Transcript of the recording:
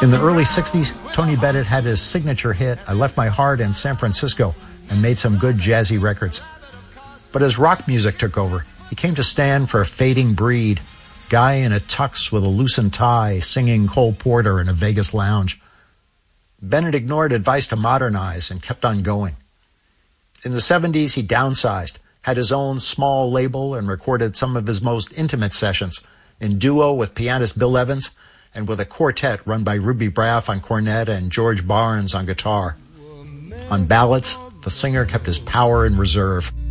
In the early 60s, Tony Bennett had his signature hit, I Left My Heart in San Francisco, and made some good jazzy records. But as rock music took over, he came to stand for a fading breed, guy in a tux with a loosened tie singing Cole Porter in a Vegas lounge. Bennett ignored advice to modernize and kept on going. In the 70s, he downsized, had his own small label, and recorded some of his most intimate sessions in duo with pianist Bill Evans and with a quartet run by Ruby Braff on cornet and George Barnes on guitar. On ballads, the singer kept his power in reserve.